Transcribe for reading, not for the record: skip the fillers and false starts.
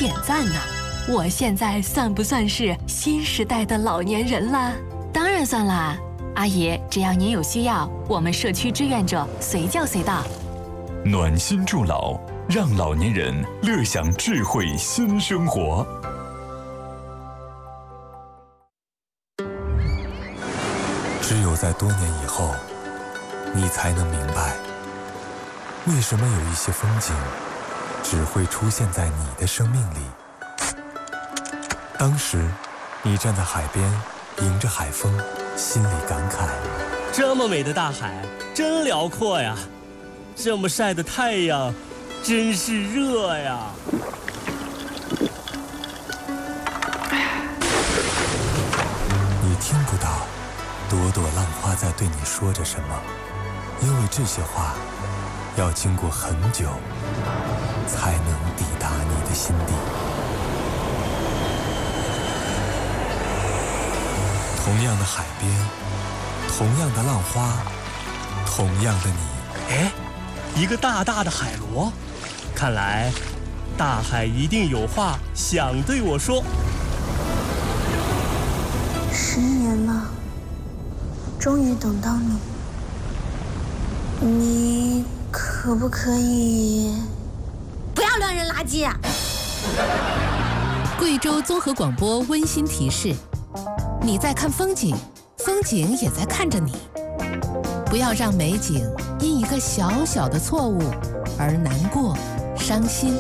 点赞呢。我现在算不算是新时代的老年人了？当然算啦，阿姨，只要您有需要，我们社区志愿者随叫随到。 暖心助老，让老年人乐享智慧新生活。 只有在多年以后，你才能明白，为什么有一些风景只会出现在你的生命里。当时，你站在海边，迎着海风，心里感慨： 这么美的大海，真辽阔呀！这么晒的太阳，真是热呀！ 你听不到朵朵浪花在对你说着什么，因为这些话要经过很久，才能抵达你的心底。同样的海边，同样的浪花，同样的你。 哎，一个大大的海螺，看来大海一定有话想对我说。 10年了，终于等到你。你可不可以不要乱扔垃圾啊？ 贵州综合广播温馨提示：你在看风景，风景也在看着你。不要让美景因一个小小的错误而难过、伤心。